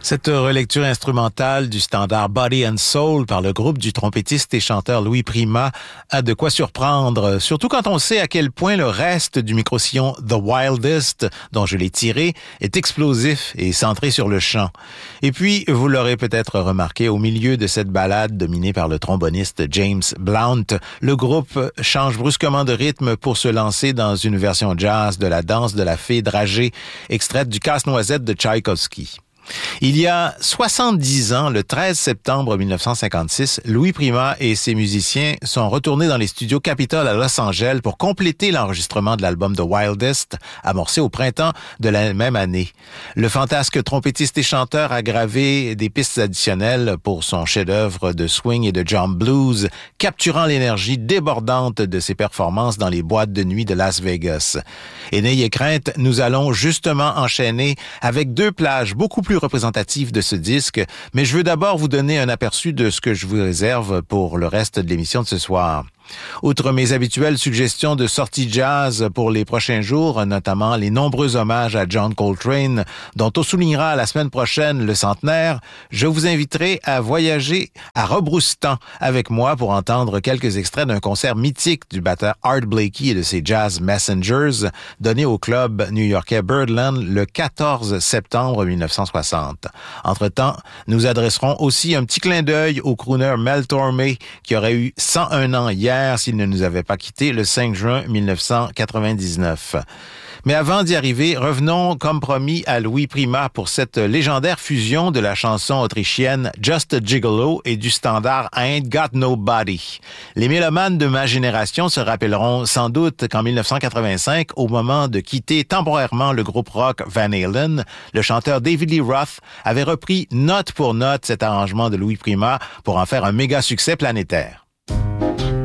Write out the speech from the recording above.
Cette relecture instrumentale du standard Body and Soul par le groupe du trompettiste et chanteur Louis Prima a de quoi surprendre, surtout quand on sait à quel point le reste du micro-sillon The Wildest, dont je l'ai tiré, est explosif et centré sur le chant. Et puis, vous l'aurez peut-être remarqué, au milieu de cette ballade dominée par le tromboniste James Blount, le groupe change brusquement de rythme pour se lancer dans une version jazz de la danse de la fée dragée, extraite du Casse-Noisette de Tchaïkovski. Il y a 70 ans, le 13 septembre 1956, Louis Prima et ses musiciens sont retournés dans les studios Capitol à Los Angeles pour compléter l'enregistrement de l'album The Wildest, amorcé au printemps de la même année. Le fantasque trompettiste et chanteur a gravé des pistes additionnelles pour son chef-d'œuvre de swing et de jump blues, capturant l'énergie débordante de ses performances dans les boîtes de nuit de Las Vegas. Et n'ayez crainte, nous allons justement enchaîner avec deux plages beaucoup plus représentatif de ce disque, mais je veux d'abord vous donner un aperçu de ce que je vous réserve pour le reste de l'émission de ce soir. Outre mes habituelles suggestions de sorties jazz pour les prochains jours, notamment les nombreux hommages à John Coltrane, dont on soulignera la semaine prochaine le centenaire, je vous inviterai à voyager à Rebroustan avec moi pour entendre quelques extraits d'un concert mythique du batteur Art Blakey et de ses Jazz Messengers, donné au club new-yorkais Birdland le 14 septembre 1960. Entre-temps, nous adresserons aussi un petit clin d'œil au crooner Mel Tormé, qui aurait eu 101 ans hier s'il ne nous avait pas quittés le 5 juin 1999. Mais avant d'y arriver, revenons comme promis à Louis Prima pour cette légendaire fusion de la chanson autrichienne Just a Gigolo et du standard I Ain't Got Nobody. Les mélomanes de ma génération se rappelleront sans doute qu'en 1985, au moment de quitter temporairement le groupe rock Van Halen, le chanteur David Lee Roth avait repris note pour note cet arrangement de Louis Prima pour en faire un méga succès planétaire.